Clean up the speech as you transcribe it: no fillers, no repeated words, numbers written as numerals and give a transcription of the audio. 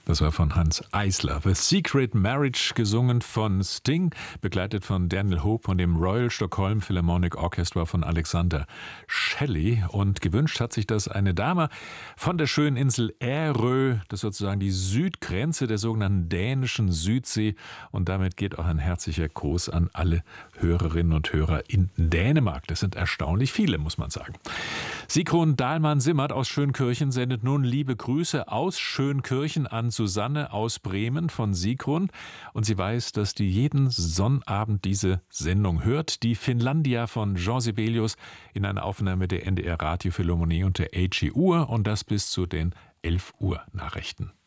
Das war von Hanns Eisler. The Secret Marriage, gesungen von Sting, begleitet von Daniel Hope und dem Royal Stockholm Philharmonic Orchestra von Alexander Shelley. Und gewünscht hat sich das eine Dame von der schönen Insel Ärö, das ist sozusagen die Südgrenze der sogenannten dänischen Südsee. Und damit geht auch ein herzlicher Gruß an alle Hörerinnen und Hörer in Dänemark. Das sind erstaunlich viele, muss man sagen. Sigrun Dahlmann-Simmert aus Schönkirchen sendet nun liebe Grüße aus Schönkirchen an Susanne aus Bremen von Sigrun. Und sie weiß, dass die jeden Sonnabend diese Sendung hört. Die Finlandia von Jean Sibelius in einer Aufnahme der NDR Radiophilharmonie unter AG Uhr und das bis zu den 11 Uhr Nachrichten.